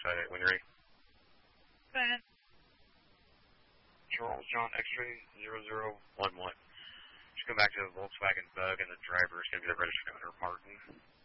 658 when you're ready. Go Charles John X-ray 0011. Just go back to the Volkswagen Bug, and the driver is going to be the registered owner, Martin.